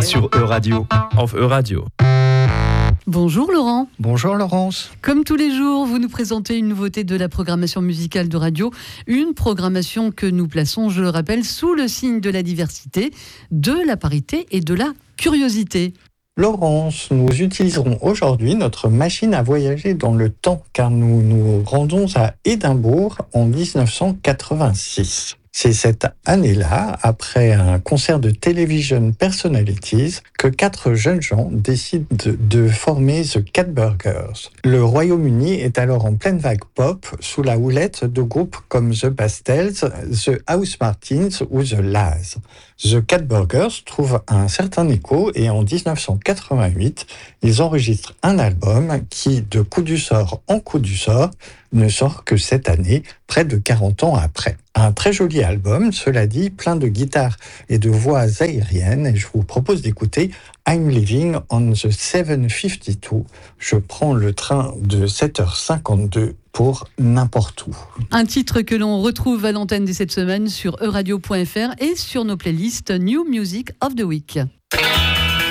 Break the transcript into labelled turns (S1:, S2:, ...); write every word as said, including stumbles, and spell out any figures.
S1: sur E-Radio.
S2: Auf E-Radio.
S3: Bonjour Laurent.
S4: Bonjour Laurence.
S3: Comme tous les jours, vous nous présentez une nouveauté de la programmation musicale de radio. Une programmation que nous plaçons, je le rappelle, sous le signe de la diversité, de la parité et de la curiosité.
S4: Laurence, nous utiliserons aujourd'hui notre machine à voyager dans le temps car nous nous rendons à Édimbourg en dix-neuf cent quatre-vingt-six. C'est cette année-là, après un concert de Television Personalities, que quatre jeunes gens décident de, de former The Catburgers. Le Royaume-Uni est alors en pleine vague pop, sous la houlette de groupes comme The Pastels, The Housemartins ou The La's. The Catburgers trouvent un certain écho et en dix-neuf cent quatre-vingt-huit, ils enregistrent un album qui, de coup du sort en coup du sort, ne sort que cette année, près de quarante ans après. Un très joli album, cela dit, plein de guitares et de voix aériennes, et je vous propose d'écouter I'm Living on the seven fifty-two. Je prends le train de sept heures cinquante-deux pour n'importe où.
S3: Un titre que l'on retrouve à l'antenne de cette semaine sur euradio point f r et sur nos playlists New Music of the Week.